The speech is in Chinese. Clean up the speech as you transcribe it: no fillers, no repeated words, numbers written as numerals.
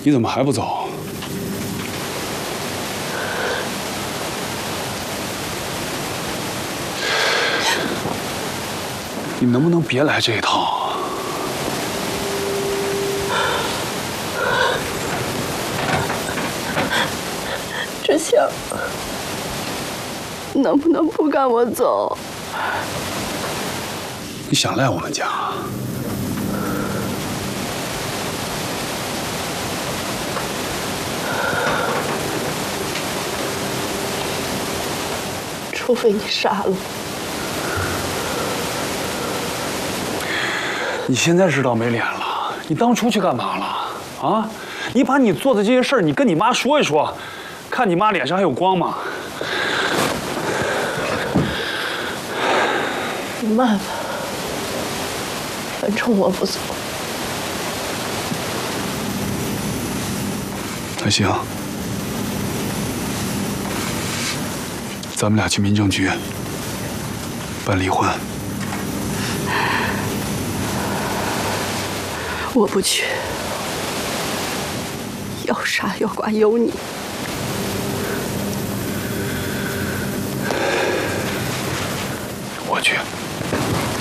你怎么还不走？你能不能别来这一套？ 志强，能不能不赶我走？ 你想赖我们家？ 除非你杀了我。 你现在知道没脸了？你当初去干嘛了？啊？你把你做的这些事儿，你跟你妈说一说，看你妈脸上还有光吗？ 没办法，反正我不走。 那行，咱们俩去民政局办离婚。 我不去，要杀要剐有你。 我去。